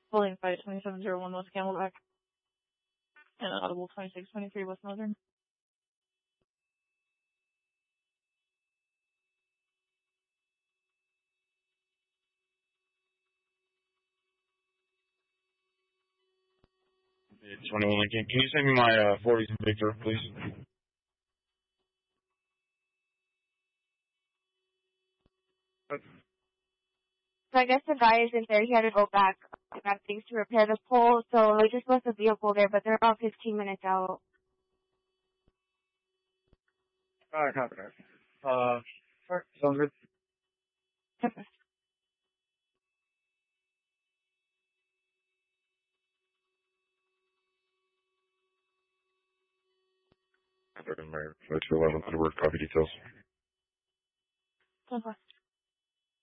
Pulling Fight 2701 West Camelback. And Audible 2623 West Northern. It's 21 Lincoln. Can you send me my 40s and Victor, please? So I guess the guy isn't there. He had to go back. I got things to repair the pole, so they just left the vehicle there, but they're about 15 minutes out. Alright, copy that. Alright, sounds good. Okay. I'm 211 Edward, copy details. Okay.